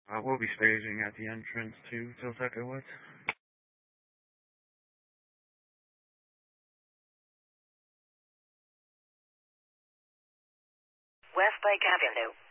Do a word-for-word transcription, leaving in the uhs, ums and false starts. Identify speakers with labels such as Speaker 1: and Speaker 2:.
Speaker 1: Uh, we'll be staging at the entrance to Tilseca Woods.
Speaker 2: Westlake Avenue.